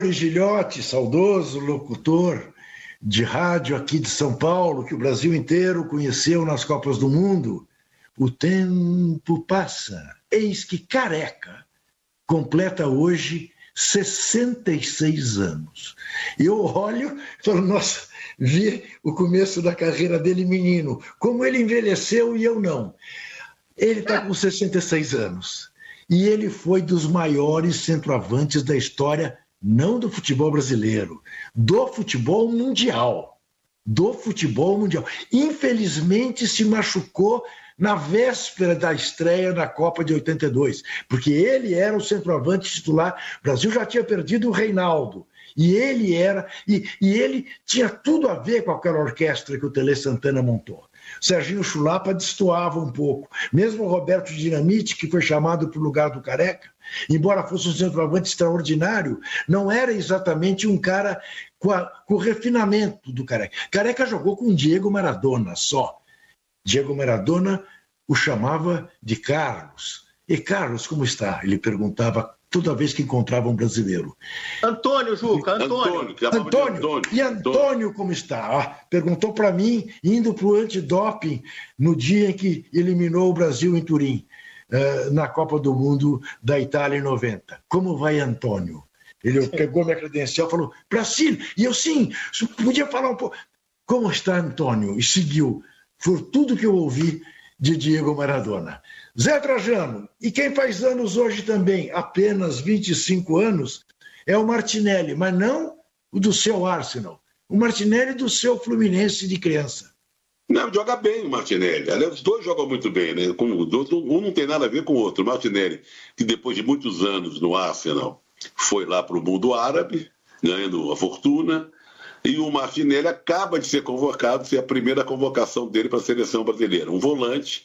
Gilhote, saudoso locutor de rádio aqui de São Paulo, que o Brasil inteiro conheceu nas Copas do Mundo. O tempo passa, eis que Careca completa hoje 66 anos. Eu olho e falo, nossa, vi o começo da carreira dele menino, como ele envelheceu e eu não. Ele está com 66 anos e ele foi dos maiores centroavantes da história, não do futebol brasileiro, do futebol mundial. Do futebol mundial. Infelizmente se machucou na véspera da estreia da Copa de 82, porque ele era o centroavante titular. O Brasil já tinha perdido o Reinaldo, e ele era, e ele tinha tudo a ver com aquela orquestra que o Tele Santana montou. Serginho Chulapa destoava um pouco. Mesmo o Roberto Dinamite, que foi chamado para o lugar do Careca, embora fosse um centroavante extraordinário, não era exatamente um cara com o refinamento do Careca. Careca jogou com Diego Maradona só. Diego Maradona o chamava de Carlos. E Carlos, como está? Ele perguntava toda vez que encontrava um brasileiro. Antônio, Juca, Antônio. E Antônio, como está? Perguntou para mim, indo para o antidoping, no dia em que eliminou o Brasil em Turim, na Copa do Mundo da Itália em 90. Como vai, Antônio? Ele pegou minha credencial e falou, Brasília. E eu, sim, podia falar um pouco. Como está, Antônio? E seguiu. Por tudo que eu ouvi de Diego Maradona. Zé Trajano, e quem faz anos hoje também, apenas 25 anos, é o Martinelli, mas não o do seu Arsenal, o Martinelli do seu Fluminense de criança. Não, joga bem o Martinelli. Aliás, os dois jogam muito bem, né? Um não tem nada a ver com o outro. O Martinelli, que depois de muitos anos no Arsenal, foi lá para o mundo árabe, ganhando a fortuna. E o Martinelli acaba de ser convocado, ser a primeira convocação dele para a seleção brasileira. Um volante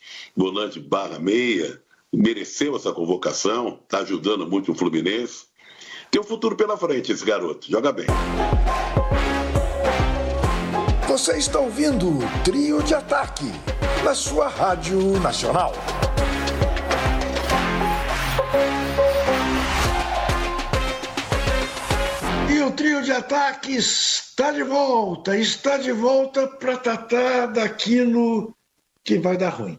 /meia, mereceu essa convocação, está ajudando muito o Fluminense. Tem um futuro pela frente esse garoto, joga bem. Você está ouvindo o Trio de Ataque, na sua Rádio Nacional. E o Trio de Ataque está de volta para tratar daquilo que vai dar ruim.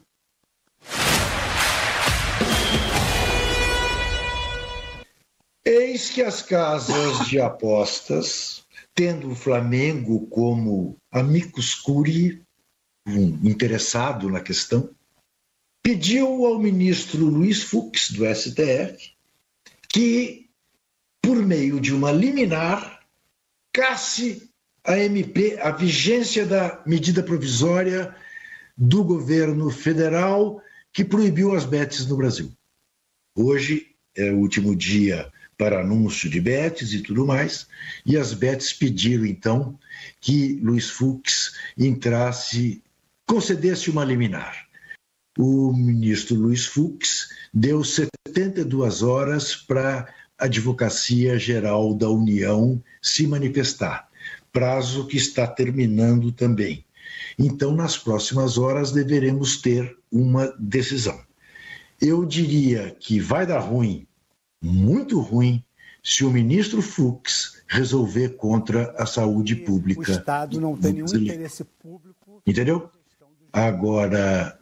Eis que as casas de apostas, tendo o Flamengo como amicus curiae, interessado na questão, pediu ao ministro Luiz Fux, do STF, que, por meio de uma liminar, casse a MP, a vigência da medida provisória do governo federal que proibiu as bets no Brasil. Hoje é o último dia para anúncio de bets e tudo mais, e as bets pediram, então, que Luiz Fux concedesse uma liminar. O ministro Luiz Fux deu 72 horas para a Advocacia Geral da União se manifestar, prazo que está terminando também. Então, nas próximas horas, deveremos ter uma decisão. Eu diria que vai dar ruim, muito ruim, se o ministro Fux resolver contra a saúde pública. O Estado não tem nenhum interesse público. Entendeu? Agora,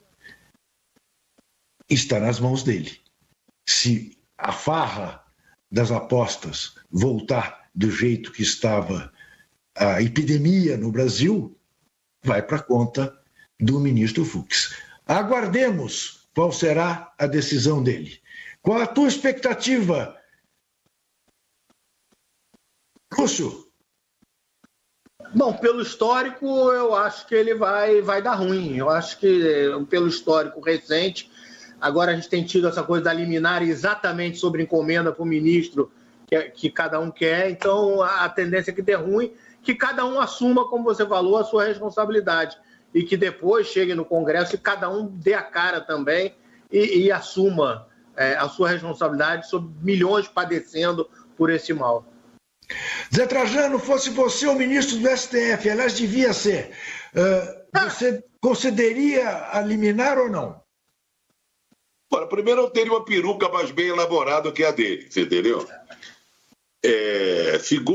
está nas mãos dele. Se a farra das apostas voltar do jeito que estava a epidemia no Brasil, vai para conta do ministro Fux. Aguardemos qual será a decisão dele. Qual a tua expectativa, Lúcio? Bom, pelo histórico, eu acho que ele vai dar ruim. Eu acho que, pelo histórico recente, agora a gente tem tido essa coisa da liminar exatamente sobre encomenda para o ministro que cada um quer. Então, a tendência é que dê ruim, que cada um assuma, como você falou, a sua responsabilidade. E que depois chegue no Congresso e cada um dê a cara também e assuma a sua responsabilidade sobre milhões padecendo por esse mal. Zé Trajano, fosse você o ministro do STF, aliás, devia ser, você concederia a liminar ou não? Olha, primeiro eu teria uma peruca mais bem elaborada que a dele, você entendeu? figura